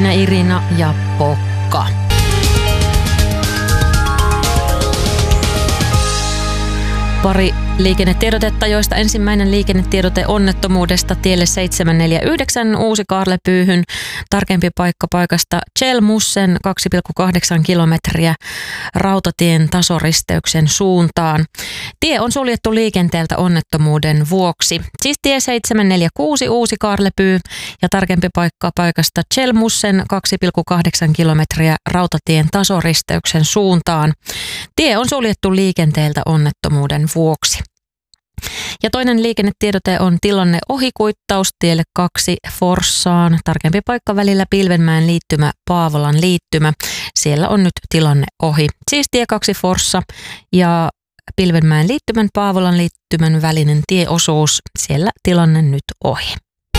Tiina, Irina ja Pokka. Pari liikennetiedotetta, joista ensimmäinen liikennetiedote onnettomuudesta tielle 749 Uusi-Kaarlepyyhyn. Tarkempi paikka paikasta Chelmussen 2,8 kilometriä rautatien tasoristeyksen suuntaan. Tie on suljettu liikenteeltä onnettomuuden vuoksi. Siis tie 746 Uusi-Kaarlepyy ja tarkempi paikka paikasta Chelmussen 2,8 kilometriä rautatien tasoristeyksen suuntaan. Tie on suljettu liikenteeltä onnettomuuden vuoksi. Ja toinen liikennetiedote on tilanne ohikuittaus tielle 2 Forssaan. Tarkempi paikka välillä Pilvenmäen liittymä, Paavolan liittymä. Siellä on nyt tilanne ohi. Siis tie 2 Forssa ja Pilvenmäen liittymän, Paavolan liittymän välinen tieosuus. Siellä tilanne nyt ohi.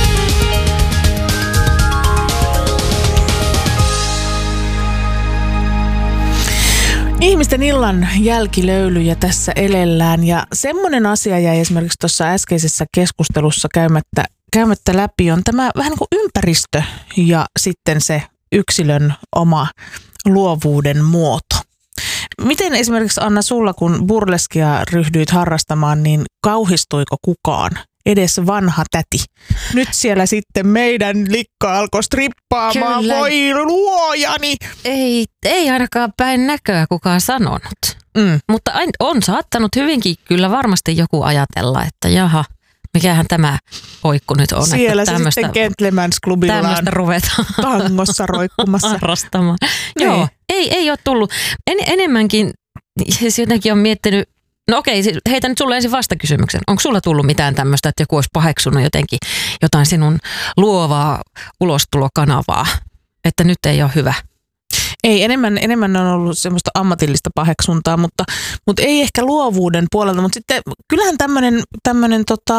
Ihmisten illan jälkilöylyjä tässä elellään ja semmoinen asia jäi esimerkiksi tuossa äskeisessä keskustelussa käymättä läpi on tämä vähän niin kuin ympäristö ja sitten se yksilön oma luovuuden muoto. Miten esimerkiksi Anna sulla, kun burleskia ryhdyit harrastamaan, niin kauhistuiko kukaan? Edes vanha täti. Nyt siellä sitten meidän likka alkoi strippaamaan. Kyllä. Voi luojani! Ei ainakaan päin näköä kukaan sanonut. Mutta on saattanut hyvinkin kyllä varmasti joku ajatella, että jaha, mikähän tämä poikku nyt on. Siellä että se sitten Gentleman's Clubillaan tämmöistä ruvetaan tangossa roikkumassa. Harrastamaan. Joo, ei ole tullut. Enemmänkin siis jotenkin on miettinyt. No okei, heitä nyt sulle ensin vastakysymyksen. Onko sulla tullut mitään tämmöistä, että joku olisi paheksunut jotenkin jotain sinun luovaa ulostulokanavaa, että nyt ei ole hyvä? Ei, enemmän on ollut semmoista ammatillista paheksuntaa, mutta ei ehkä luovuuden puolelta. Mutta sitten kyllähän tämmöinen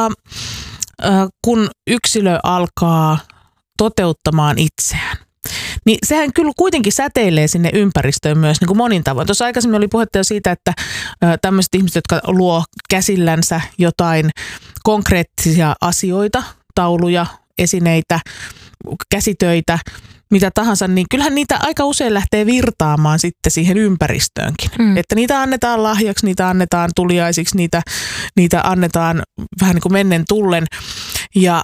kun yksilö alkaa toteuttamaan itseään, niin sehän kyllä kuitenkin säteilee sinne ympäristöön myös niin kuin monin tavoin. Tuossa aikaisemmin oli puhetta jo siitä, että tämmöiset ihmiset, jotka luo käsillänsä jotain konkreettisia asioita, tauluja, esineitä, käsitöitä, mitä tahansa, niin kyllähän niitä aika usein lähtee virtaamaan sitten siihen ympäristöönkin. Että niitä annetaan lahjaksi, niitä annetaan tuliaisiksi, niitä annetaan vähän niin kuin mennen tullen. Ja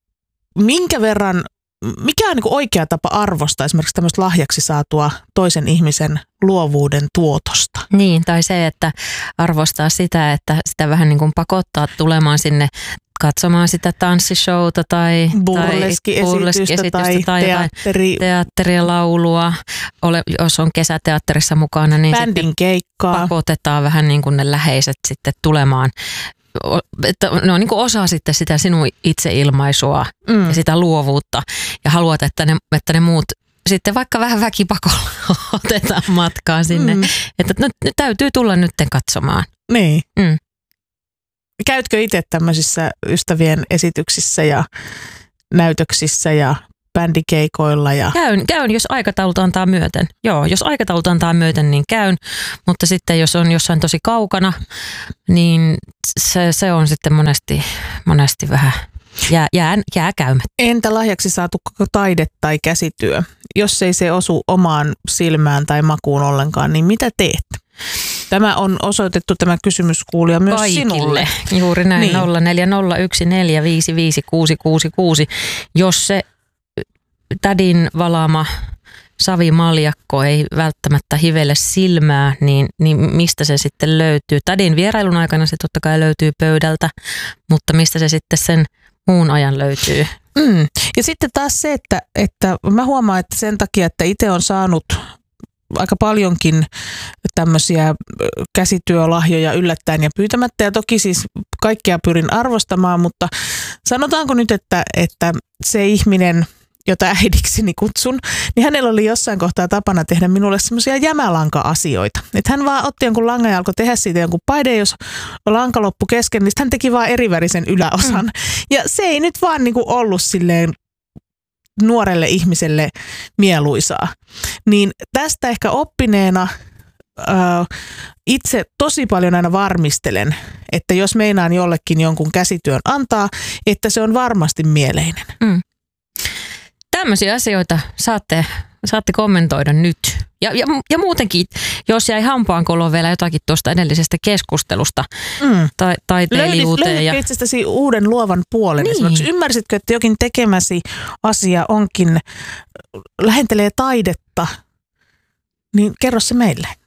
mikä on niin kuin oikea tapa arvostaa esimerkiksi tämmöistä lahjaksi saatua toisen ihmisen luovuuden tuotosta? Niin, tai se, että arvostaa sitä, että sitä vähän niin kuin pakottaa tulemaan sinne katsomaan sitä tanssishowta tai burleskiesitystä tai teatteria, laulua. Jos on kesäteatterissa mukana, niin bändin keikkaa pakotetaan vähän niin kuin ne läheiset sitten tulemaan. Että ne on niin kuin osa sitten sitä sinun itseilmaisua ja sitä luovuutta ja haluat, että ne muut sitten vaikka vähän väkipakolla otetaan matkaan sinne, että nyt täytyy tulla nytten katsomaan. Niin. Käytkö itse tämmöisissä ystävien esityksissä ja näytöksissä ja bändikeikoilla? Ja Käyn, jos aikataulut antaa myöten. Joo, jos aikataulut antaa myöten, niin käyn. Mutta sitten jos on jossain tosi kaukana, niin se on sitten monesti vähän jää käymättä. Entä lahjaksi saatu koko taide tai käsityö? Jos ei se osu omaan silmään tai makuun ollenkaan, niin mitä teet? Tämä on osoitettu tämä kysymys kuulija myös kaikille. Sinulle. Juuri näin, niin. 0401455666. Jos se tädin valaama savimaljakko ei välttämättä hivele silmää, niin mistä se sitten löytyy? Tädin vierailun aikana se totta kai löytyy pöydältä, mutta mistä se sitten sen muun ajan löytyy? Ja sitten taas se, että mä huomaan, että sen takia, että itse on saanut aika paljonkin tämmöisiä käsityölahjoja yllättäen ja pyytämättä. Ja toki siis kaikkea pyrin arvostamaan, mutta sanotaanko nyt, että se ihminen, jota äidikseni kutsun, niin hänellä oli jossain kohtaa tapana tehdä minulle semmoisia jämälanka-asioita. Että hän vaan otti jonkun langan ja alkoi tehdä siitä jonkun paide, jos lanka loppui kesken, niin hän teki vaan erivärisen yläosan. Ja se ei nyt vaan niinku ollut silleen nuorelle ihmiselle mieluisaa. Niin tästä ehkä oppineena itse tosi paljon aina varmistelen, että jos meinaan jollekin jonkun käsityön antaa, että se on varmasti mieleinen. tämmöisiä asioita saatte kommentoida nyt. Ja muutenkin, jos jäi hampaankoloon vielä jotakin tuosta edellisestä keskustelusta taiteilijuuteen. Löydätkö itsestäsi uuden luovan puolen? Niin. Esimerkiksi ymmärsitkö, että jokin tekemäsi asia lähentelee taidetta, niin kerro se meille.